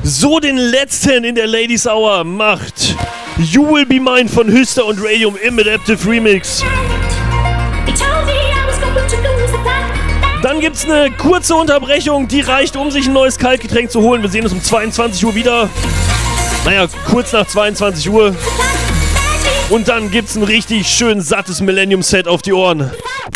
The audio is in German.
So, den letzten in der Ladies Hour macht You Will Be Mine von Hüster und Radium im Adaptive Remix. Dann gibt's eine kurze Unterbrechung, die reicht, um sich ein neues Kaltgetränk zu holen. Wir sehen uns um 22 Uhr wieder. Naja, kurz nach 22 Uhr. Und dann gibt's ein richtig schön sattes Millennium-Set auf die Ohren.